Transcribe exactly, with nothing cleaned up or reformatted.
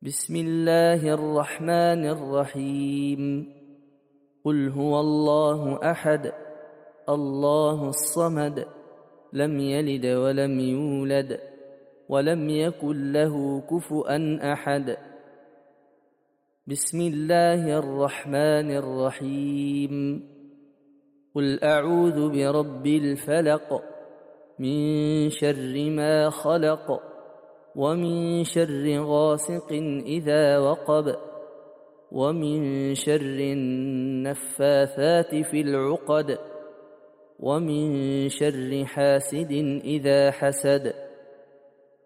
بسم الله الرحمن الرحيم. قل هو الله أحد الله الصمد لم يلد ولم يولد ولم يكن له كفؤا أحد. بسم الله الرحمن الرحيم. قل أعوذ برب الفلق من شر ما خلق ومن شر غاسق إذا وقب ومن شر النفاثات في العقد ومن شر حاسد إذا حسد.